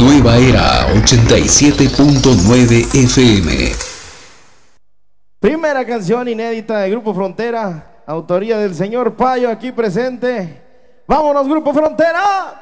Nueva Era 87.9 FM. Primera canción inédita de Grupo Frontera, autoría del señor Payo aquí presente. ¡Vámonos, Grupo Frontera!